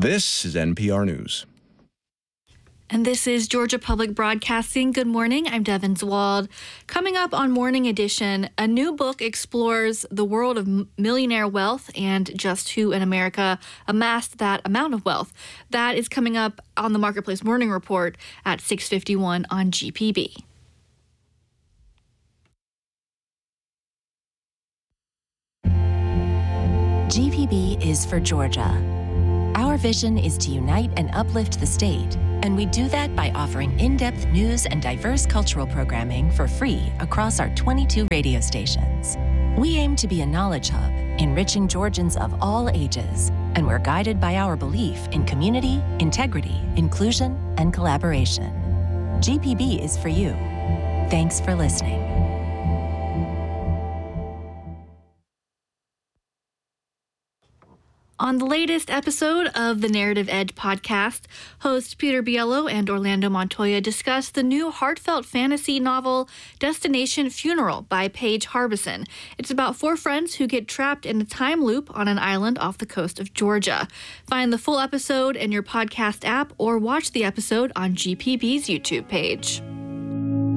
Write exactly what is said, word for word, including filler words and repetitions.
This is N P R News. And this is Georgia Public Broadcasting. Good morning. I'm Devin Zwald. Coming up on Morning Edition, a new book explores the world of millionaire wealth and just who in America amassed that amount of wealth. That is coming up on the Marketplace Morning Report at six fifty-one on G P B. G P B is for Georgia. Our vision is to unite and uplift the state, and we do that by offering in-depth news and diverse cultural programming for free across our twenty-two radio stations. We aim to be a knowledge hub, enriching Georgians of all ages, and we're guided by our belief in community, integrity, inclusion, and collaboration. G P B is for you. Thanks for listening. On the latest episode of the Narrative Edge podcast, hosts Peter Biello and Orlando Montoya discuss the new heartfelt fantasy novel Destination Funeral by Paige Harbison. It's about four friends who get trapped in a time loop on an island off the coast of Georgia. Find the full episode in your podcast app or watch the episode on G P B's YouTube page.